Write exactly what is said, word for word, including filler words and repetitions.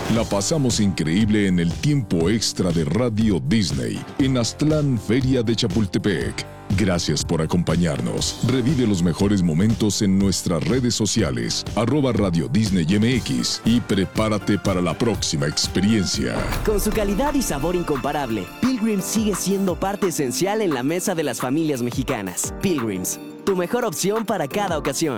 La pasamos increíble en el tiempo extra de Radio Disney en Aztlán, Feria de Chapultepec. Gracias por acompañarnos. Revive los mejores momentos en nuestras redes sociales, arroba Radio Disney M X, y prepárate para la próxima experiencia. Con su calidad y sabor incomparable, Pilgrims sigue siendo parte esencial en la mesa de las familias mexicanas. Pilgrims, tu mejor opción para cada ocasión.